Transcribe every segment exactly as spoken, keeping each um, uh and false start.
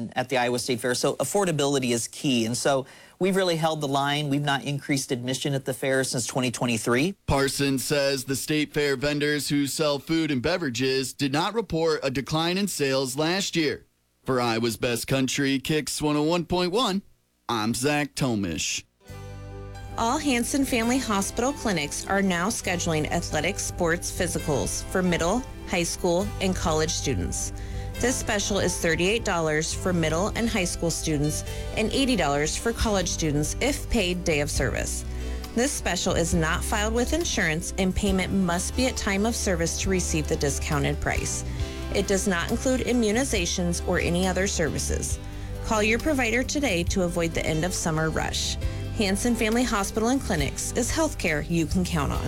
fun at the Iowa State Fair. So affordability is key. And so we've really held the line. We've not increased admission at the fair since twenty twenty-three. Parsons says the State Fair vendors who sell food and beverages did not report a decline in sales last year. For Iowa's Best Country, Kicks one oh one point one, I'm Zach Tomish. All Hanson Family Hospital clinics are now scheduling athletic sports physicals for middle, high school, and college students. This special is thirty-eight dollars for middle and high school students and eighty dollars for college students if paid day of service. This special is not filed with insurance and payment must be at time of service to receive the discounted price. It does not include immunizations or any other services. Call your provider today to avoid the end of summer rush. Hanson Family Hospital and Clinics is healthcare you can count on.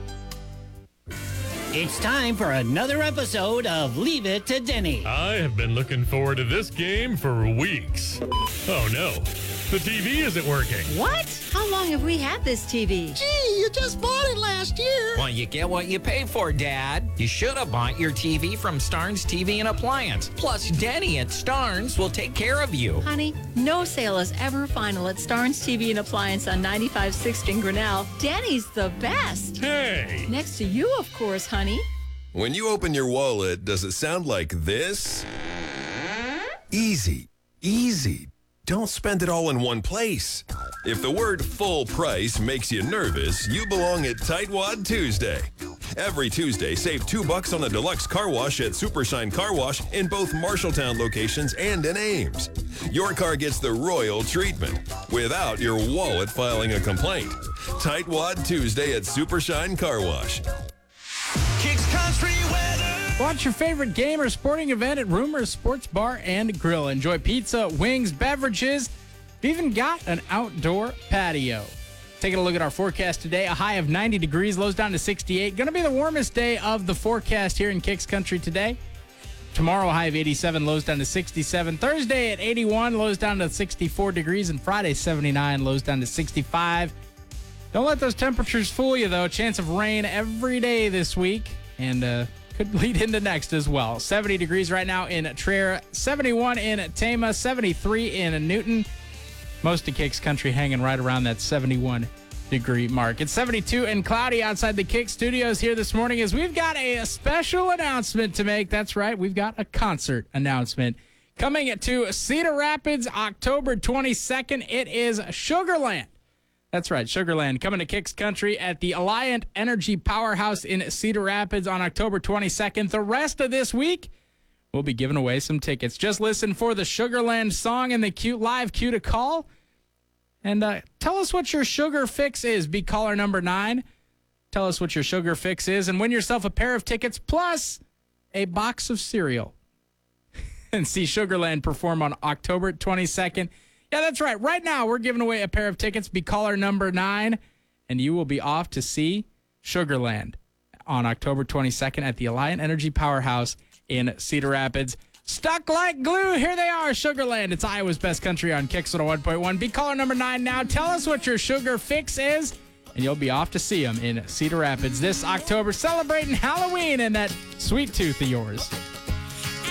It's time for another episode of Leave It to Denny. I have been looking forward to this game for weeks. Oh no, the T V isn't working. What? How long have we had this T V? Gee, you just bought it last year. Well, you get what you pay for, Dad. You should have bought your T V from Starnes T V and Appliance. Plus, Denny at Starnes will take care of you. Honey, no sale is ever final at Starnes T V and Appliance on ninety-five sixth in Grinnell. Denny's the best. Hey! Next to you, of course, honey. When you open your wallet, does it sound like this? Easy, easy. Don't spend it all in one place. If the word full price makes you nervous, you belong at Tightwad Tuesday. Every Tuesday, save two bucks on a deluxe car wash at Supershine Car Wash in both Marshalltown locations and in Ames. Your car gets the royal treatment without your wallet filing a complaint. Tightwad Tuesday at Supershine Car Wash. Kicks Country weather. Watch your favorite game or sporting event at Rumors Sports Bar and Grill. Enjoy pizza, wings, beverages. We've even got an outdoor patio. Taking a look at our forecast today, a high of ninety degrees, lows down to sixty-eight. Going to be the warmest day of the forecast here in Kicks Country today. Tomorrow, a high of eighty-seven, lows down to sixty-seven. Thursday at eighty-one, lows down to sixty-four degrees. And Friday, seventy-nine, lows down to sixty-five. Don't let those temperatures fool you, though. Chance of rain every day this week. And uh, could lead into next as well. seventy degrees right now in Traer, seventy-one in Tama, seventy-three in Newton. Most of Kicks Country hanging right around that seventy-one degree mark. It's seventy-two and cloudy outside the Kick Studios here this morning as we've got a special announcement to make. That's right, we've got a concert announcement. Coming to Cedar Rapids, October twenty-second, it is Sugarland. That's right, Sugarland coming to Kicks Country at the Alliant Energy Powerhouse in Cedar Rapids on October twenty-second. The rest of this week, we'll be giving away some tickets. Just listen for the Sugarland song and the cute live cue to call. And uh, tell us what your sugar fix is. Be caller number nine. Tell us what your sugar fix is and win yourself a pair of tickets plus a box of cereal. And see Sugarland perform on October twenty-second. Yeah, that's right. Right now, we're giving away a pair of tickets. Be caller number nine, and you will be off to see Sugarland on October twenty-second at the Alliant Energy Powerhouse in Cedar Rapids. Stuck like glue. Here they are, Sugarland. It's Iowa's Best Country on Kicks one oh one point one. Be caller number nine now. Tell us what your sugar fix is, and you'll be off to see them in Cedar Rapids this October, celebrating Halloween and that sweet tooth of yours.